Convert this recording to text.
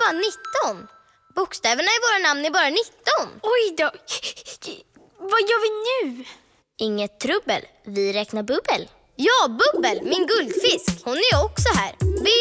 bara 19. Bokstäverna i våra namn är bara 19. Oj då. Vad gör vi nu? Inget trubbel, vi räknar bubbel. Ja, Bubbel, min guldfisk. Hon är också här.